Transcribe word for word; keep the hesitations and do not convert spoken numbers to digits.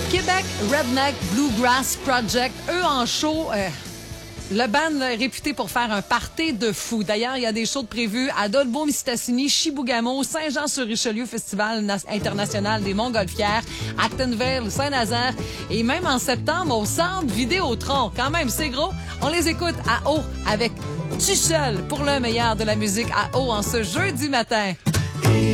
Québec Redneck Bluegrass Project, eux en show... Euh... Le band est réputé pour faire un party de fou. D'ailleurs, il y a des shows de prévus à Dolbeau-Mistassini, Chibougamau, Saint-Jean-sur-Richelieu, Festival international des Montgolfières, Actonville, Saint-Nazaire et même en septembre au Centre Vidéotron. Quand même, c'est gros. On les écoute à Haut avec Tu seul pour le meilleur de la musique à Haut en ce jeudi matin.